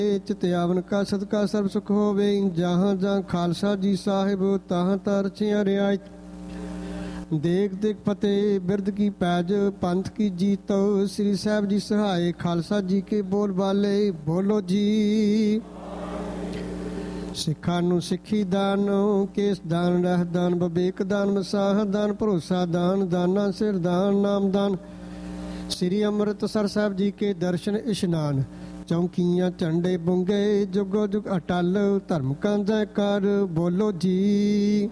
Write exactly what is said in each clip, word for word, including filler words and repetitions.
चित्यावन का सदका सर्व सुख होवे। जहाँ जहाँ खालसा जी साहिब तहाँ तर छिया रियायत। देख देख फतेह बिरद की पैज पंथ की जीतो। श्री साहब जी सहाय खालसा जी के बोल बाले बोलो जी। ਸਿੱਖਾਂ ਨੂੰ ਸਿੱਖੀ ਦਾਨ ਕੇਸ ਦਾਨ ਰਹਿ ਦਾਨ ਵਿਵੇਕ ਦਾਨ ਮਸਾਹ ਦਾਨ ਭਰੋਸਾ ਦਾਨ ਦਾਨਾ ਸਿਰ ਦਾਨ ਨਾਮ ਦਾਨ। ਸ੍ਰੀ ਅੰਮ੍ਰਿਤਸਰ ਸਾਹਿਬ ਜੀ ਕੇ ਦਰਸ਼ਨ ਇਸ਼ਨਾਨ। ਚੌਂਕੀਆਂ ਝੰਡੇ ਬੁੰਗੇ ਜੁਗੋ ਜੁਗ ਅਟਲ ਧਰਮ ਕਾ ਜੈਕਾਰ ਬੋਲੋ ਜੀ।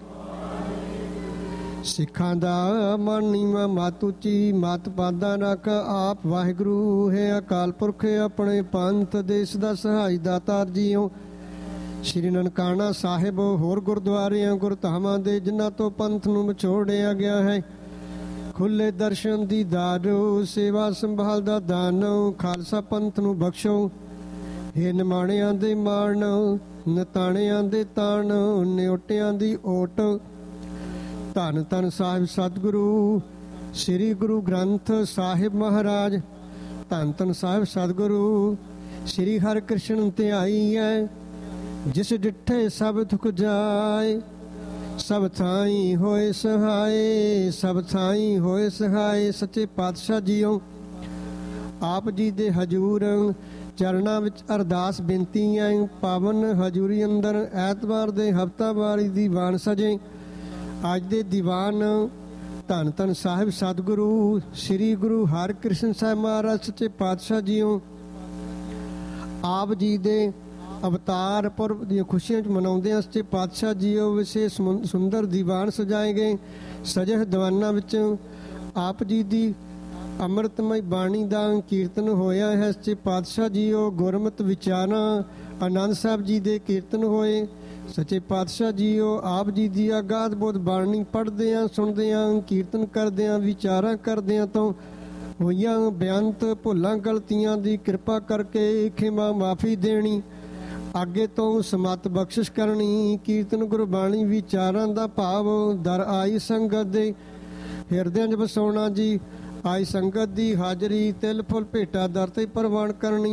ਸਿੱਖਾਂ ਦਾ ਮਨ ਨੀਵਾਂ ਮਤ ਉੱਚੀ ਮਤ ਪਾਦਾ ਰੱਖ ਆਪ ਵਾਹਿਗੁਰੂ ਹੈ ਅਕਾਲ ਪੁਰਖ ਆਪਣੇ ਪੰਥ ਦੇਸ਼ ਦਾ ਸਹਾਈ ਦਾਤਾਰ ਜੀਓ। ਸ਼੍ਰੀ ਨਨਕਾਣਾ ਸਾਹਿਬ ਹੋਰ ਗੁਰਦੁਆਰਿਆਂ ਗੁਰਧਾਮਾਂ ਦੇ ਜਿਨ੍ਹਾਂ ਤੋਂ ਪੰਥ ਨੂੰ ਵਿਛੋੜਿਆ ਗਿਆ ਹੈ। ਖੁੱਲੇ ਦਰਸ਼ਨ ਦੀ ਦਾਰੂ ਸੇਵਾ ਸੰਭਾਲ ਦਾ ਦਾਨ ਖਾਲਸਾ ਪੰਥ ਨੂੰ ਬਖਸ਼ੋ। ਹੇ ਨਿਮਾਣਿਆਂ ਦੇ ਮਾਣ ਨਤਾਣਿਆਂ ਦੇ ਤਾਣ ਨਿਉਟਿਆਂ ਦੀ ਓਟ। ਧੰਨ ਧੰਨ ਸਾਹਿਬ ਸਤਿਗੁਰੂ ਸ੍ਰੀ ਗੁਰੂ ਗ੍ਰੰਥ ਸਾਹਿਬ ਮਹਾਰਾਜ। ਧੰਨ ਧੰਨ ਸਾਹਿਬ ਸਤਿਗੁਰੂ ਸ੍ਰੀ ਹਰਿਕ੍ਰਿਸ਼ਨ ਧਿਆਈ ਹੈ। ਜਿਸ ਡਿੱਠੇ ਸਭ ਥੁਕ ਜਾਏ ਸਭ ਥਾਈ ਹੋਏ ਸਹਾਏ ਸਭ ਥਾਈ ਹੋਏ ਸਹਾਏ। ਸੱਚੇ ਪਾਤਸ਼ਾਹ ਜੀਓ ਆਪ ਜੀ ਦੇ ਹਜ਼ੂਰ ਚਰਨਾਂ ਵਿੱਚ ਅਰਦਾਸ ਬੇਨਤੀ ਹੈ। ਪਾਵਨ ਹਜ਼ੂਰੀ ਅੰਦਰ ਐਤਵਾਰ ਦੇ ਹਫ਼ਤਾਵਾਰੀ ਦੀਵਾਨ ਸਜੇ। ਅੱਜ ਦੇ ਦੀਵਾਨ ਧੰਨ ਧੰਨ ਸਾਹਿਬ ਸਤਿਗੁਰੂ ਸ੍ਰੀ ਗੁਰੂ ਹਰਿਕ੍ਰਿਸ਼ਨ ਸਾਹਿਬ ਮਹਾਰਾਜ ਸੱਚੇ ਪਾਤਸ਼ਾਹ ਜੀਓ ਆਪ ਜੀ ਦੇ ਅਵਤਾਰ ਪੁਰਬ ਦੀਆਂ ਖੁਸ਼ੀਆਂ 'ਚ ਮਨਾਉਂਦੇ ਹਾਂ। ਸੱਚੇ ਪਾਤਸ਼ਾਹ ਜੀਓ ਵਿਸ਼ੇਸ਼ ਸੁੰਦਰ ਦੀਵਾਨ ਸਜਾਏ ਗਏ। ਸਜੇ ਦੀਵਾਨਾਂ ਵਿੱਚ ਆਪ ਜੀ ਦੀ ਅੰਮ੍ਰਿਤਮਈ ਬਾਣੀ ਦਾ ਕੀਰਤਨ ਹੋਇਆ ਹੈ। ਸੱਚੇ ਪਾਤਸ਼ਾਹ ਜੀਓ ਗੁਰਮਤਿ ਵਿਚਾਰਾਂ ਆਨੰਦ ਸਾਹਿਬ ਜੀ ਦੇ ਕੀਰਤਨ ਹੋਏ। ਸੱਚੇ ਪਾਤਸ਼ਾਹ ਜੀਓ ਆਪ ਜੀ ਦੀ ਅਗਾਧ ਬੋਧ ਬਾਣੀ ਪੜ੍ਹਦੇ ਹਾਂ ਸੁਣਦੇ ਹਾਂ ਕੀਰਤਨ ਕਰਦੇ ਹਾਂ ਵਿਚਾਰਾਂ ਕਰਦੇ ਹਾਂ ਤੋਂ ਹੋਈਆਂ ਬੇਅੰਤ ਭੁੱਲਾਂ ਗਲਤੀਆਂ ਦੀ ਕਿਰਪਾ ਕਰਕੇ ਖਿਮਾ ਮਾਫੀ ਦੇਣੀ। ਅੱਗੇ ਤੋਂ ਸਮਤ ਬਖਸ਼ਿਸ਼ ਕਰਨੀ। ਕੀਰਤਨ ਗੁਰਬਾਣੀ ਵਿਚਾਰਾਂ ਦਾ ਭਾਵ ਦਰ ਆਈ ਸੰਗਤ ਦੇ ਹਿਰਦਿਆਂ 'ਚ ਵਸਾਉਣਾ ਜੀ। ਆਈ ਸੰਗਤ ਦੀ ਹਾਜ਼ਰੀ ਤਿਲ ਫੁੱਲ ਭੇਟਾ ਦਰ ਤੇ ਪ੍ਰਵਾਨ ਕਰਨੀ।